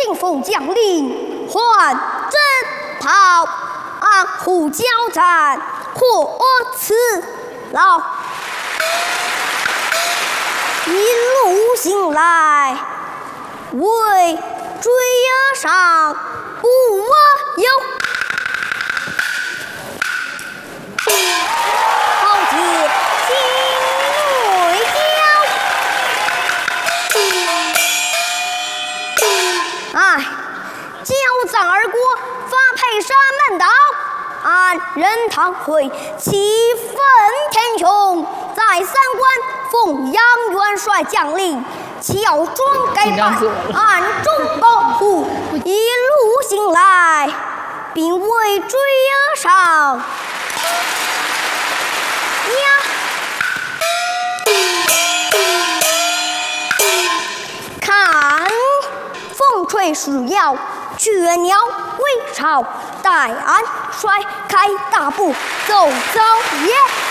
迎奉将令，换征讨，安虎交战，获此劳。一路行来，为追而上，不我有。好似心为交，哎，交战而过，发配山门岛。按任堂会，气愤天穹，在三关奉杨元帅将令，乔装改扮，暗中保护，一路行来，并未追而上。呀，看风吹树摇，雀鸟归巢，待俺甩开大步，走走也。